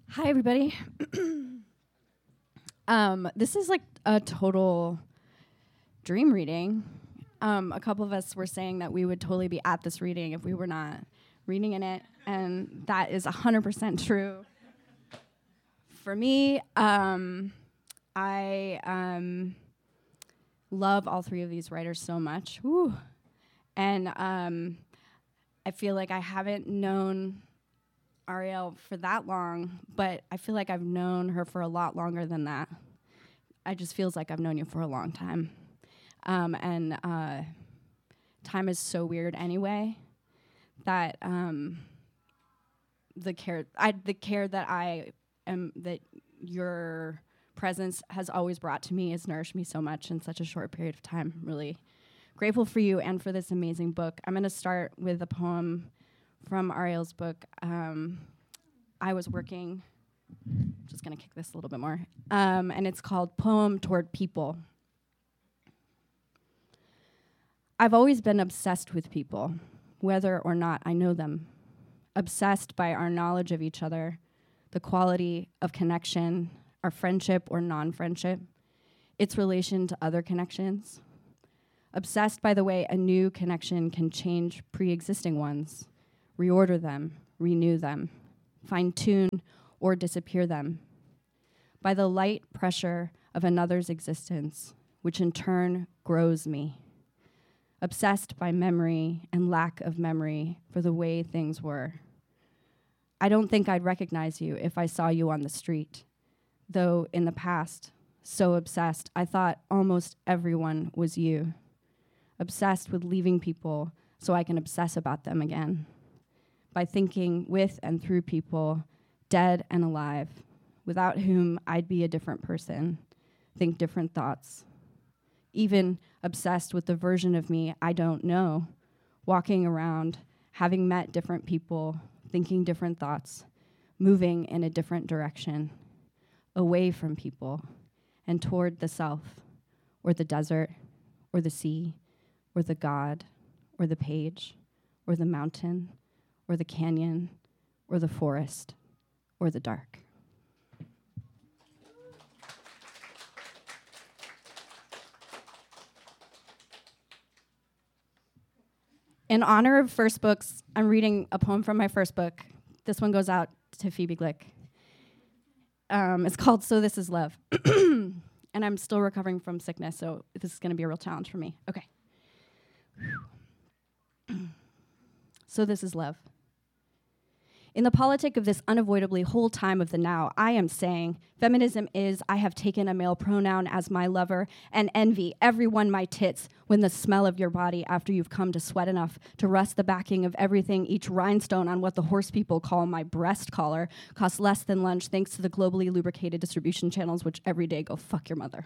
Hi, everybody. This is like a total dream reading. A couple of us were saying that we would totally be at this reading if we were not reading in it, and that is 100% true. For me, I love all three of these writers so much. Woo. And I feel like I haven't known Ariel for that long, but I feel like I've known her for a lot longer than that. It just feels like I've known you for a long time. And time is so weird anyway that the care that I am, that your presence has always brought to me has nourished me so much in such a short period of time. I'm really grateful for you and for this amazing book. I'm going to start with a poem from Ariel's book. I was working, just gonna kick this a little bit more, and it's called Poem Toward People. I've always been obsessed with people, whether or not I know them. Obsessed by our knowledge of each other, the quality of connection, our friendship or non-friendship, its relation to other connections. Obsessed by the way a new connection can change pre-existing ones, reorder them, renew them, fine-tune or disappear them. By the light pressure of another's existence, which in turn grows me. Obsessed by memory and lack of memory for the way things were. I don't think I'd recognize you if I saw you on the street, though in the past, so obsessed, I thought almost everyone was you. Obsessed with leaving people so I can obsess about them again. By thinking with and through people, dead and alive, without whom I'd be a different person, think different thoughts. Even obsessed with the version of me I don't know, walking around, having met different people, thinking different thoughts, moving in a different direction, away from people, and toward the self, or the desert, or the sea, or the God, or the page, or the mountain, or the canyon, or the forest, or the dark. In honor of first books, I'm reading a poem from my first book. This one goes out to Phoebe Glick. It's called So This Is Love. And I'm still recovering from sickness, so this is going to be a real challenge for me. Okay. So this is love. In the politic of this unavoidably whole time of the now, I am saying feminism is I have taken a male pronoun as my lover and envy everyone my tits when the smell of your body after you've come to sweat enough to rust the backing of everything, each rhinestone on what the horse people call my breast collar costs less than lunch thanks to the globally lubricated distribution channels which every day go fuck your mother.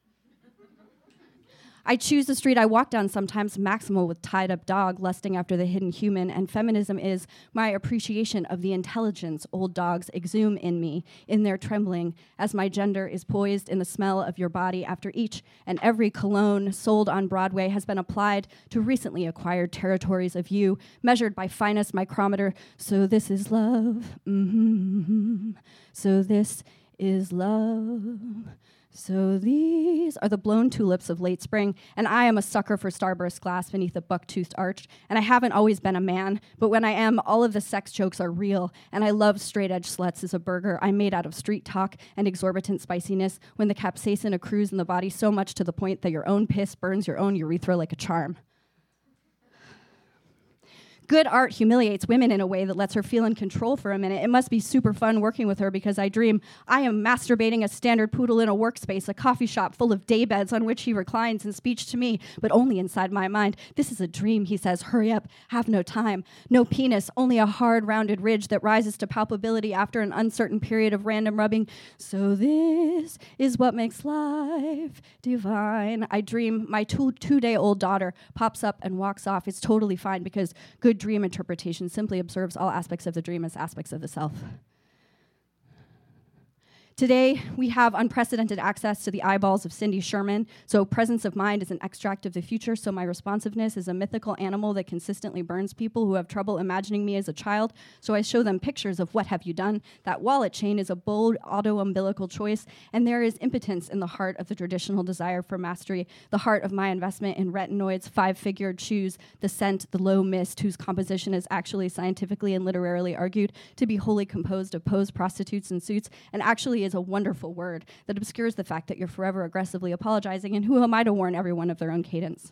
I choose the street I walk down sometimes maximal with tied-up dog lusting after the hidden human, and feminism is my appreciation of the intelligence old dogs exhume in me, in their trembling, as my gender is poised in the smell of your body after each and every cologne sold on Broadway has been applied to recently acquired territories of you, measured by finest micrometer. So this is love. Mm-hmm. So this is love. So these are the blown tulips of late spring, and I am a sucker for starburst glass beneath a buck-toothed arch, and I haven't always been a man, but when I am, all of the sex jokes are real, and I love straight-edge sluts as a burger I made out of street talk and exorbitant spiciness when the capsaicin accrues in the body so much to the point that your own piss burns your own urethra like a charm. Good art humiliates women in a way that lets her feel in control for a minute. It must be super fun working with her because I dream I am masturbating a standard poodle in a workspace, a coffee shop full of daybeds on which he reclines in speech to me, but only inside my mind. This is a dream, he says. Hurry up, have no time. No penis, only a hard, rounded ridge that rises to palpability after an uncertain period of random rubbing. So this is what makes life divine. I dream my two-day-old daughter pops up and walks off. It's totally fine because good dream interpretation simply observes all aspects of the dream as aspects of the self. Today, we have unprecedented access to the eyeballs of Cindy Sherman, so presence of mind is an extract of the future, so my responsiveness is a mythical animal that consistently burns people who have trouble imagining me as a child, so I show them pictures of what have you done. That wallet chain is a bold auto-umbilical choice, and there is impotence in the heart of the traditional desire for mastery, the heart of my investment in retinoids, five-figured shoes, the scent, the low mist, whose composition is actually scientifically and literarily argued to be wholly composed of posed prostitutes in suits, and actually is a wonderful word that obscures the fact that you're forever aggressively apologizing, and who am I to warn everyone of their own cadence?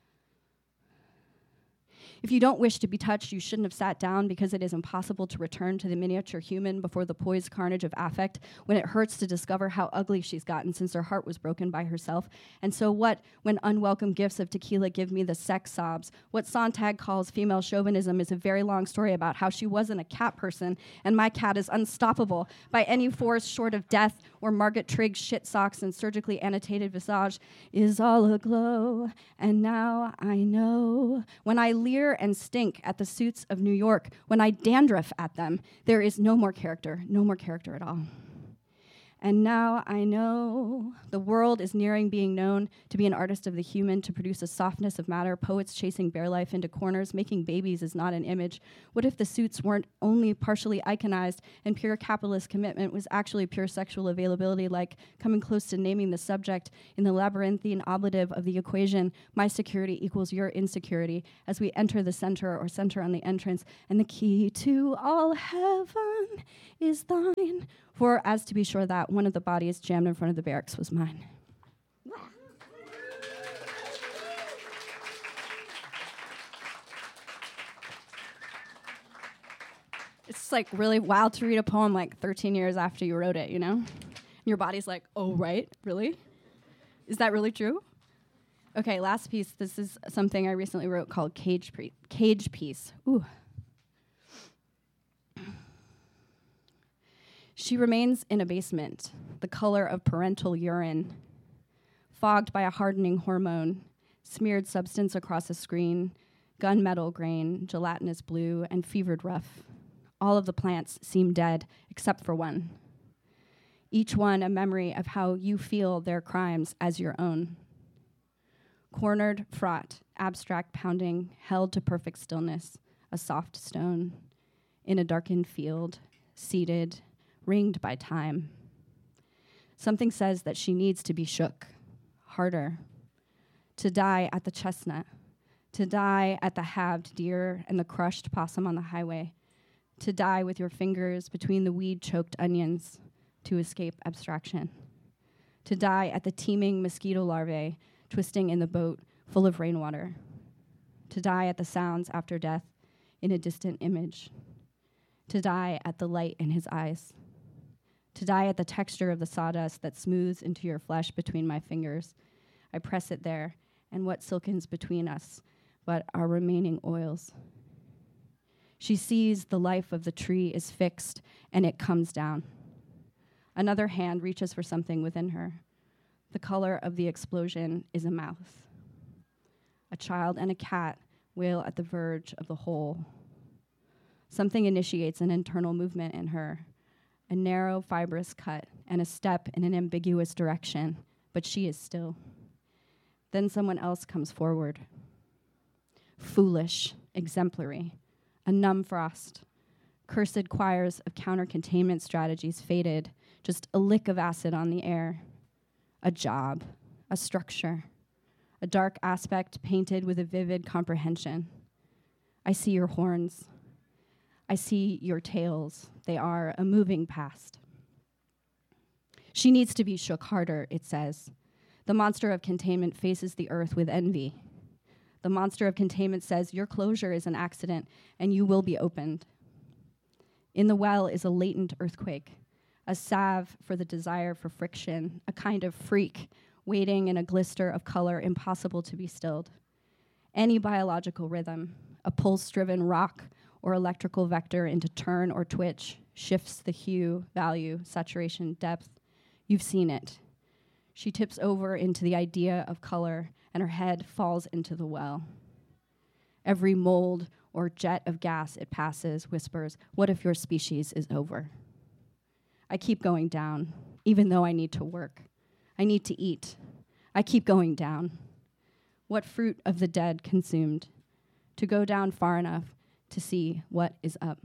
If you don't wish to be touched, you shouldn't have sat down, because it is impossible to return to the miniature human before the poised carnage of affect, when it hurts to discover how ugly she's gotten since her heart was broken by herself. And so what, when unwelcome gifts of tequila give me the sex sobs? What Sontag calls female chauvinism is a very long story about how she wasn't a cat person, and my cat is unstoppable by any force short of death, or Margaret Trigg's shit socks and surgically annotated visage is all aglow. And now I know, when I leer and stink at the suits of New York, when I dandruff at them, there is no more character at all. And now I know the world is nearing being known to be an artist of the human, to produce a softness of matter, poets chasing bare life into corners, making babies is not an image. What if the suits weren't only partially iconized and pure capitalist commitment was actually pure sexual availability, like coming close to naming the subject in the labyrinthine oblative of the equation, my security equals your insecurity, as we enter the center or center on the entrance, and the key to all heaven is thine. For, as to be sure that one of the bodies jammed in front of the barracks was mine. It's like really wild to read a poem like 13 years after you wrote it, you know? And your body's like, oh, right, really? Is that really true? Okay, last piece. This is something I recently wrote called Cage Piece. Ooh. She remains in a basement, the color of parental urine, fogged by a hardening hormone, smeared substance across a screen, gunmetal grain, gelatinous blue, and fevered rough. All of the plants seem dead, except for one. Each one a memory of how you feel their crimes as your own. Cornered, fraught, abstract pounding, held to perfect stillness, a soft stone, in a darkened field, seated, ringed by time. Something says that she needs to be shook, harder, to die at the chestnut, to die at the halved deer and the crushed possum on the highway, to die with your fingers between the weed-choked onions to escape abstraction, to die at the teeming mosquito larvae twisting in the boat full of rainwater, to die at the sounds after death in a distant image, to die at the light in his eyes, to die at the texture of the sawdust that smooths into your flesh between my fingers. I press it there, and what silkens between us but our remaining oils. She sees the life of the tree is fixed, and it comes down. Another hand reaches for something within her. The color of the explosion is a mouth. A child and a cat wail at the verge of the hole. Something initiates an internal movement in her, a narrow, fibrous cut, and a step in an ambiguous direction, but she is still. Then someone else comes forward. Foolish, exemplary, a numb frost. Cursed choirs of counter-containment strategies faded, just a lick of acid on the air. A job, a structure, a dark aspect painted with a vivid comprehension. I see your horns. I see your tails. They are a moving past. She needs to be shook harder, it says. The monster of containment faces the earth with envy. The monster of containment says your closure is an accident and you will be opened. In the well is a latent earthquake, a salve for the desire for friction, a kind of freak waiting in a glister of color impossible to be stilled. Any biological rhythm, a pulse-driven rock or electrical vector into turn or twitch, shifts the hue, value, saturation, depth. You've seen it. She tips over into the idea of color, and her head falls into the well. Every mold or jet of gas it passes whispers, what if your species is over? I keep going down. even though I need to work. I need to eat. I keep going down. What fruit of the dead consumed? To go down far enough to see what is up.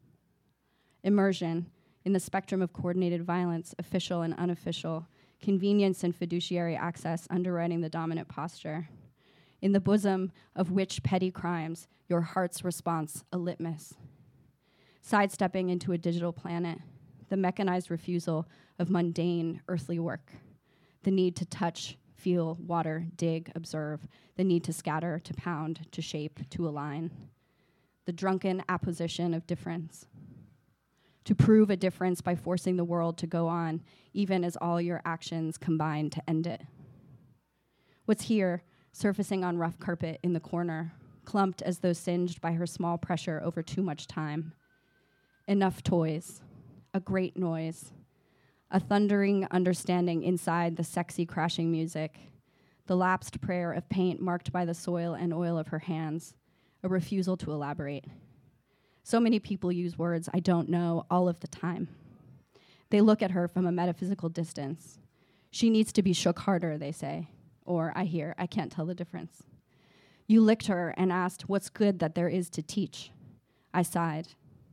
Immersion in the spectrum of coordinated violence, official and unofficial, convenience and fiduciary access underwriting the dominant posture. In the bosom of which petty crimes, your heart's response a litmus. Sidestepping into a digital planet, the mechanized refusal of mundane earthly work. The need to touch, feel, water, dig, observe. The need to scatter, to pound, to shape, to align. The drunken apposition of difference. To prove a difference by forcing the world to go on, even as all your actions combine to end it. What's here, surfacing on rough carpet in the corner, clumped as though singed by her small pressure over too much time. Enough toys, a great noise, a thundering understanding inside the sexy crashing music, the lapsed prayer of paint marked by the soil and oil of her hands, a refusal to elaborate. So many people use words I don't know all of the time. They look at her from a metaphysical distance. She needs to be shook harder, they say. Or I hear, I can't tell the difference. You licked her and asked, what's good that there is to teach? I sighed.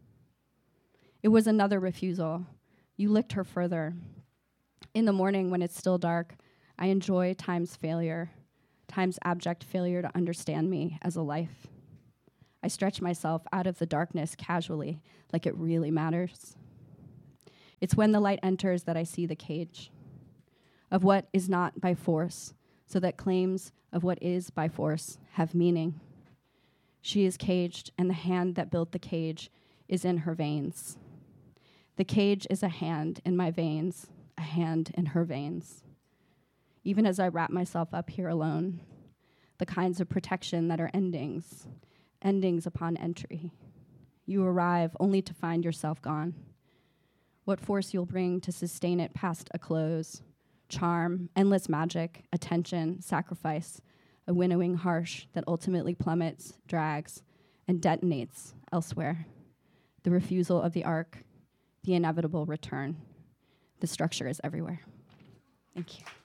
It was another refusal. You licked her further. In the morning when it's still dark, I enjoy time's failure, time's abject failure to understand me as a life. I stretch myself out of the darkness casually, like it really matters. It's when the light enters that I see the cage of what is not by force, so that claims of what is by force have meaning. She is caged, and the hand that built the cage is in her veins. The cage is a hand in my veins, a hand in her veins. Even as I wrap myself up here alone, the kinds of protection that are endings upon entry. You arrive only to find yourself gone. What force you'll bring to sustain it past a close. Charm, endless magic, attention, sacrifice, a winnowing harsh that ultimately plummets, drags, and detonates elsewhere. The refusal of the arc, the inevitable return. The structure is everywhere. Thank you.